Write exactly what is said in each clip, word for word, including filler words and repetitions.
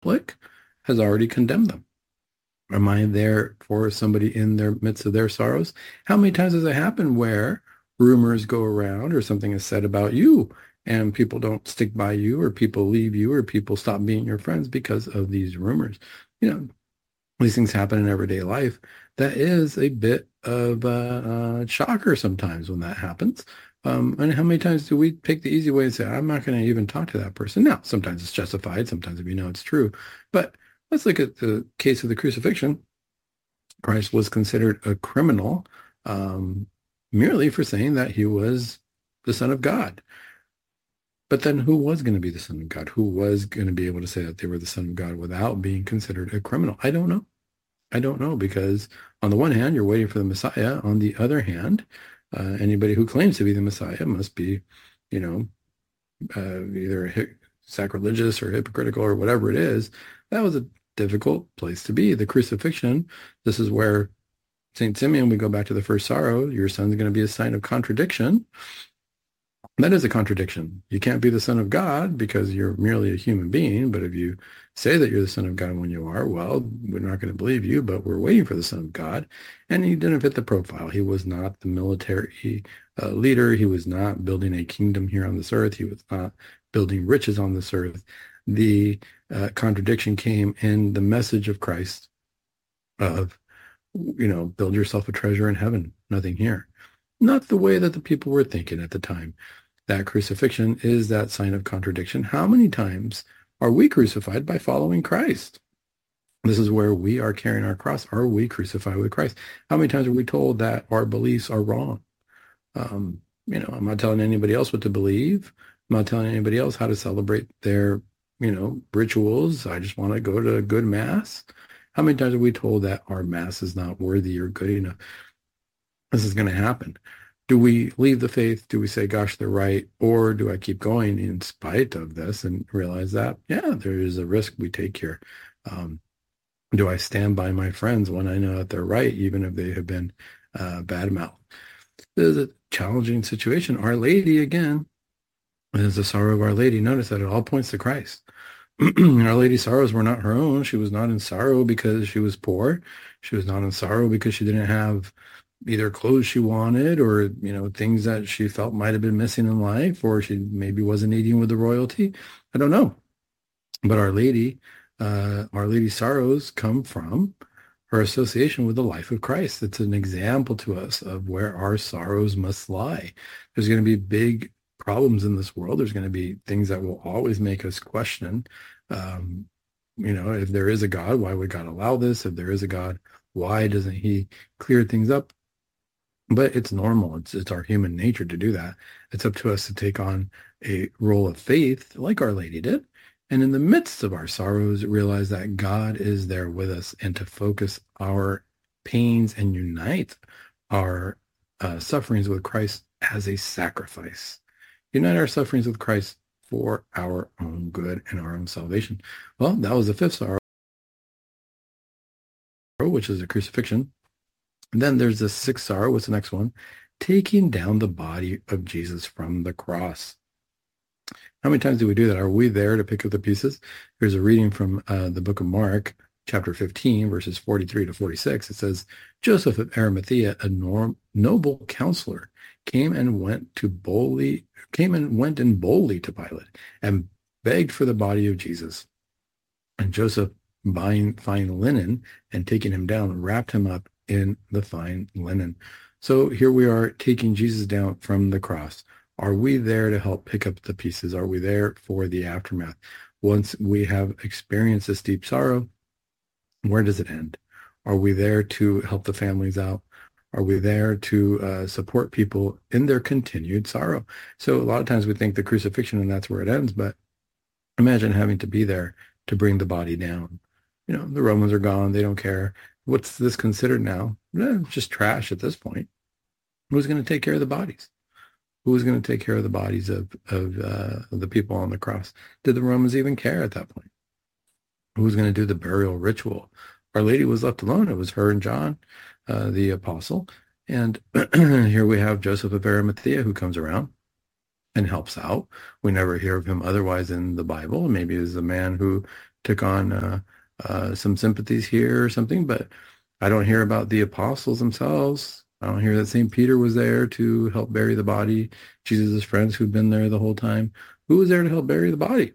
public has already condemned them. Am I there for somebody in their midst of their sorrows? How many times has it happened where rumors go around or something is said about you and people don't stick by you or people leave you or people stop being your friends because of these rumors? You know, these things happen in everyday life. That is a bit of a, a shocker sometimes when that happens. Um, and how many times do we take the easy way and say, I'm not going to even talk to that person? Now, sometimes it's justified. Sometimes we know it's true. But let's look at the case of the crucifixion. Christ was considered a criminal um, merely for saying that he was the Son of God. But then who was going to be the Son of God? Who was going to be able to say that they were the Son of God without being considered a criminal? I don't know. I don't know, because on the one hand, you're waiting for the Messiah. On the other hand, uh, anybody who claims to be the Messiah must be, you know, uh, either sacrilegious or hypocritical or whatever it is. That was a difficult place to be. The crucifixion, this is where Saint Simeon, we go back to the first sorrow, your son's going to be a sign of contradiction. That is a contradiction. You can't be the Son of God because you're merely a human being. But if you say that you're the Son of God when you are, well, we're not going to believe you, but we're waiting for the Son of God. And he didn't fit the profile. He was not the military uh, leader. He was not building a kingdom here on this earth. He was not building riches on this earth. The uh, contradiction came in the message of Christ of, you know, build yourself a treasure in heaven, nothing here. Not the way that the people were thinking at the time. That crucifixion is that sign of contradiction. How many times are we crucified by following Christ? This is where we are carrying our cross. Are we crucified with Christ? How many times are we told that our beliefs are wrong? Um, you know, I'm not telling anybody else what to believe. I'm not telling anybody else how to celebrate their, you know, rituals. I just want to go to a good mass. How many times are we told that our mass is not worthy or good enough? This is going to happen. Do we leave the faith? Do we say, gosh, they're right? Or do I keep going in spite of this and realize that, yeah, there is a risk we take here. Um, do I stand by my friends when I know that they're right, even if they have been uh, bad-mouthed? This is a challenging situation. Our Lady, again, is the sorrow of Our Lady. Notice that it all points to Christ. Our Lady's sorrows were not her own. She was not in sorrow because she was poor. She was not in sorrow because she didn't have either clothes she wanted or, you know, things that she felt might have been missing in life, or she maybe wasn't eating with the royalty. I don't know. But Our Lady, uh, Our Lady's sorrows come from her association with the life of Christ. It's an example to us of where our sorrows must lie. There's going to be big problems in this world. There's going to be things that will always make us question, um, you know, if there is a God, why would God allow this? If there is a God, why doesn't he clear things up? But it's normal. It's it's our human nature to do that. It's up to us to take on a role of faith like Our Lady did. And in the midst of our sorrows, realize that God is there with us, and to focus our pains and unite our uh, sufferings with Christ as a sacrifice. Unite our sufferings with Christ for our own good and our own salvation. Well, that was the fifth sorrow, which is the crucifixion. And then there's the sixth sorrow. What's the next one? Taking down the body of Jesus from the cross. How many times do we do that? Are we there to pick up the pieces? Here's a reading from uh, the book of Mark, chapter fifteen, verses forty-three to forty-six. It says, Joseph of Arimathea, a norm, noble counselor, came and went to boldly, came and went in boldly to Pilate and begged for the body of Jesus. And Joseph, buying fine linen and taking him down, wrapped him up in the fine linen. So here we are taking Jesus down from the cross. Are we there to help pick up the pieces? Are we there for the aftermath? Once we have experienced this deep sorrow, where does it end? Are we there to help the families out? Are we there to uh, support people in their continued sorrow? So a lot of times we think the crucifixion and that's where it ends, but imagine having to be there to bring the body down. You know, the Romans are gone. They don't care. What's this considered now? Eh, just trash at this point. Who's going to take care of the bodies? Who's going to take care of the bodies of, of, uh, of the people on the cross? Did the Romans even care at that point? Who's going to do the burial ritual? Our Lady was left alone. It was her and John, uh, the apostle. And here we have Joseph of Arimathea who comes around and helps out. We never hear of him otherwise in the Bible. Maybe he's a man who took on uh, uh, some sympathies here or something, but I don't hear about the apostles themselves. I don't hear that Saint Peter was there to help bury the body. Jesus' friends who'd been there the whole time. Who was there to help bury the body?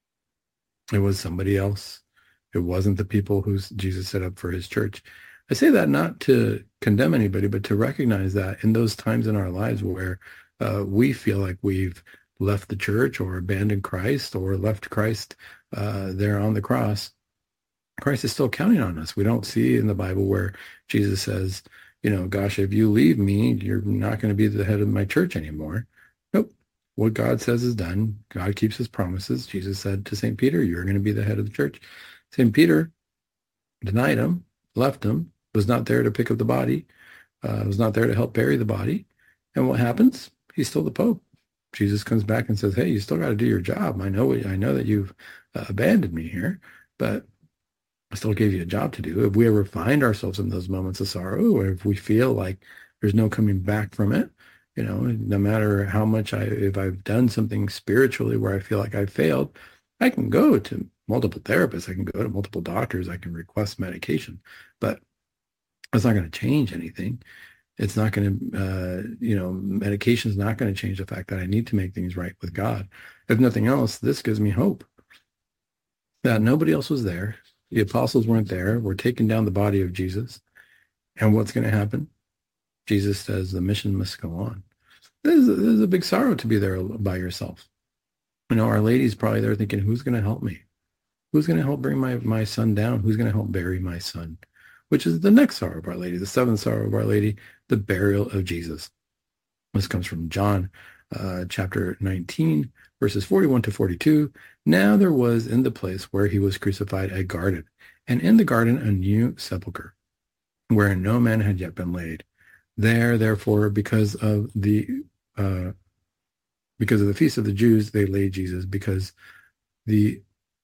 It was somebody else. It wasn't the people who Jesus set up for his church. I say that not to condemn anybody, but to recognize that in those times in our lives where uh, we feel like we've left the church or abandoned Christ or left Christ uh, there on the cross, Christ is still counting on us. We don't see in the Bible where Jesus says, you know, gosh, if you leave me, you're not going to be the head of my church anymore. Nope. What God says is done. God keeps his promises. Jesus said to Saint Peter, you're going to be the head of the church. Saint Peter denied him, left him, was not there to pick up the body, uh, was not there to help bury the body. And what happens? He's still the Pope. Jesus comes back and says, hey, you still got to do your job. I know, I know that you've uh, abandoned me here, but I still gave you a job to do. If we ever find ourselves in those moments of sorrow, or if we feel like there's no coming back from it, you know, no matter how much I, if I've done something spiritually where I feel like I've failed, I can go to multiple therapists. I can go to multiple doctors. I can request medication, but it's not going to change anything. It's not going to, uh, you know, medication is not going to change the fact that I need to make things right with God. If nothing else, this gives me hope that nobody else was there. The apostles weren't there. We're taking down the body of Jesus. And what's going to happen? Jesus says the mission must go on. This is, this is a big sorrow to be there by yourself. You know, Our Lady's probably there thinking, who's going to help me? Who's going to help bring my, my son down? Who's going to help bury my son? Which is the next sorrow of Our Lady, the seventh sorrow of Our Lady, the burial of Jesus. This comes from John uh, chapter nineteen, verses forty-one to forty-two. Now there was in the place where he was crucified a garden, and in the garden a new sepulchre, wherein no man had yet been laid. There, therefore, because of the uh, because of the feast of the Jews, they laid Jesus, because the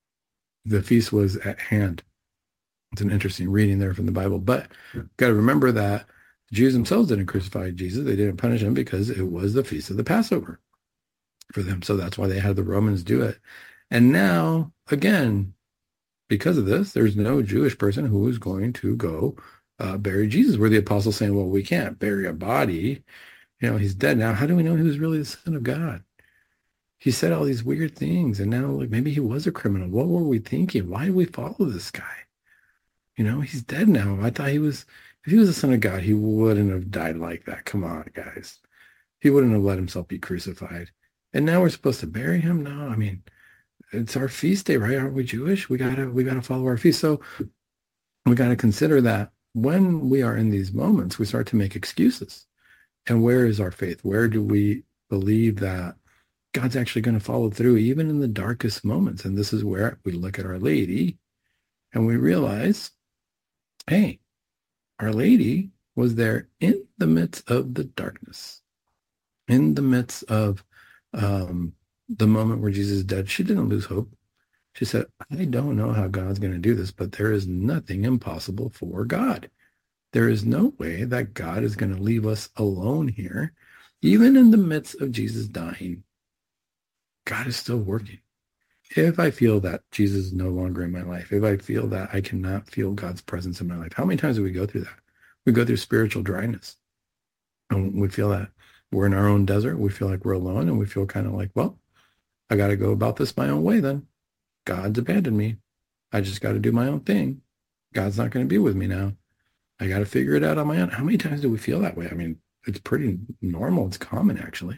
the feast was at hand. It's an interesting reading there from the Bible, but got to remember that the Jews themselves didn't crucify Jesus. They didn't punish him because it was the feast of the Passover for them. So that's why they had the Romans do it. And now, again, because of this, there's no Jewish person who is going to go uh, bury Jesus. Where the apostles saying, well, we can't bury a body. You know, he's dead now. How do we know he was really the Son of God? He said all these weird things, and now, like, maybe he was a criminal. What were we thinking? Why did we follow this guy? You know, he's dead now. I thought he was, if he was the Son of God, he wouldn't have died like that. Come on, guys. He wouldn't have let himself be crucified. And now we're supposed to bury him? No, I mean, it's our feast day, right? Aren't we Jewish? We gotta, we gotta follow our feast. So we gotta consider that when we are in these moments, we start to make excuses. And where is our faith? Where do we believe that God's actually going to follow through, even in the darkest moments? And this is where we look at Our Lady and we realize, hey, Our Lady was there in the midst of the darkness, in the midst of um, the moment where Jesus is dead. She didn't lose hope. She said, I don't know how God's going to do this, but there is nothing impossible for God. There is no way that God is going to leave us alone here. Even in the midst of Jesus dying, God is still working. If I feel that Jesus is no longer in my life, if I feel that I cannot feel God's presence in my life, how many times do we go through that? We go through spiritual dryness. And we feel that we're in our own desert. We feel like we're alone, and we feel kind of like, well, I got to go about this my own way then. God's abandoned me. I just got to do my own thing. God's not going to be with me now. I got to figure it out on my own. How many times do we feel that way? I mean, it's pretty normal. It's common, actually.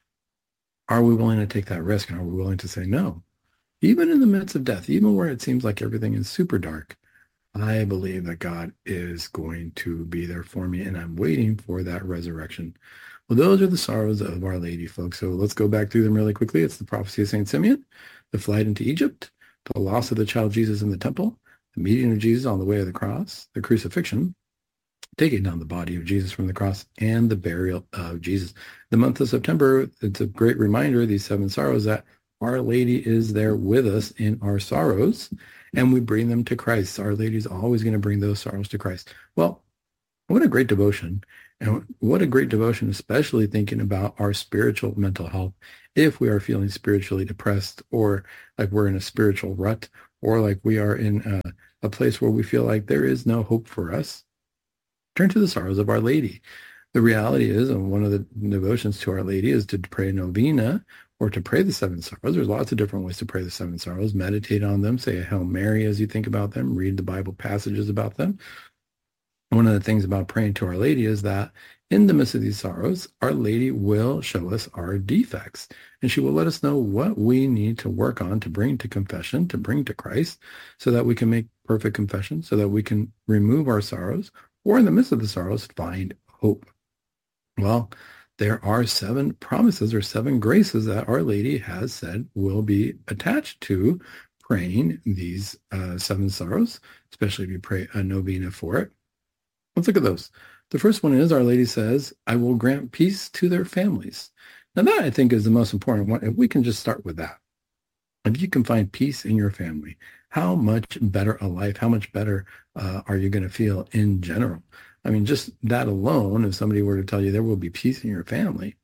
Are we willing to take that risk? And are we willing to say no? Even in the midst of death, even where it seems like everything is super dark, I believe that God is going to be there for me, and I'm waiting for that resurrection. Well, those are the sorrows of Our Lady, folks. So let's go back through them really quickly. It's the prophecy of Saint Simeon, the flight into Egypt, the loss of the child Jesus in the temple, the meeting of Jesus on the way of the cross, the crucifixion, taking down the body of Jesus from the cross, and the burial of Jesus. The month of September, it's a great reminder, these seven sorrows, that Our Lady is there with us in our sorrows, and we bring them to Christ. Our Lady's always going to bring those sorrows to Christ. Well, what a great devotion. And what a great devotion, especially thinking about our spiritual mental health. If we are feeling spiritually depressed, or like we're in a spiritual rut, or like we are in a, a place where we feel like there is no hope for us, turn to the sorrows of Our Lady. The reality is, and one of the devotions to Our Lady is to pray a novena or to pray the seven sorrows. There's lots of different ways to pray the seven sorrows. Meditate on them, say a Hail Mary as you think about them, read the Bible passages about them. One of the things about praying to Our Lady is that in the midst of these sorrows, Our Lady will show us our defects, and she will let us know what we need to work on to bring to confession, to bring to Christ, so that we can make perfect confession, so that we can remove our sorrows, or in the midst of the sorrows, find hope. Well, there are seven promises or seven graces that Our Lady has said will be attached to praying these uh, seven sorrows, especially if you pray a novena for it. Let's look at those. The first one is Our Lady says, I will grant peace to their families. Now that I think is the most important one. If we can just start with that. If you can find peace in your family, how much better a life, how much better uh, are you going to feel in general? I mean, just that alone, if somebody were to tell you there will be peace in your family,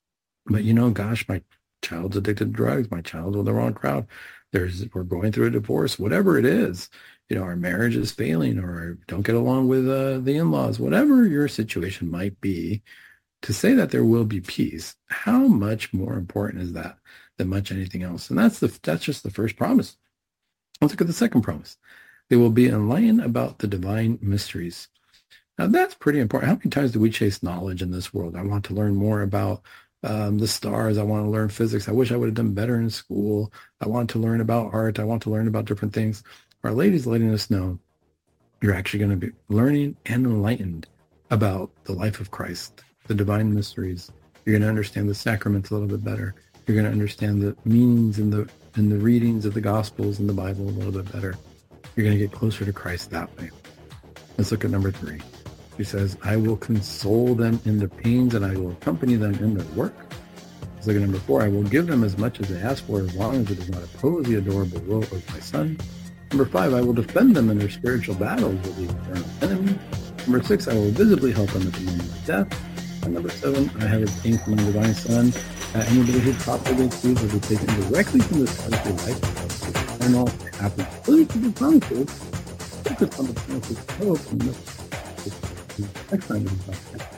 but you know, gosh, my child's addicted to drugs, my child's with the wrong crowd, there's, we're going through a divorce, whatever it is, you know, our marriage is failing or don't get along with uh, the in-laws, whatever your situation might be, to say that there will be peace, how much more important is that than much anything else? And that's the that's just the first promise. Let's look at the second promise. They will be enlightened about the divine mysteries. Now that's pretty important. How many times do we chase knowledge in this world? I want to learn more about um, the stars. I want to learn physics. I wish I would have done better in school. I want to learn about art. I want to learn about different things. Our Lady's letting us know you're actually going to be learning and enlightened about the life of Christ, the divine mysteries. You're going to understand the sacraments a little bit better. You're going to understand the meanings in the in the readings of the Gospels and the Bible a little bit better. You're going to get closer to Christ that way. Let's look at number three. She says, I will console them in their pains and I will accompany them in their work. Let's look at number four. I will give them as much as they ask for as long as it does not oppose the adorable will of my Son. Number five, I will defend them in their spiritual battles with the eternal enemy. Number six, I will visibly help them at the moment of death. And number seven, I have obtained from my divine Son that anybody who talks against these will be taken directly from this earthly life to eternal happiness. Those are the promises. Focus on the promises of hope and this next time.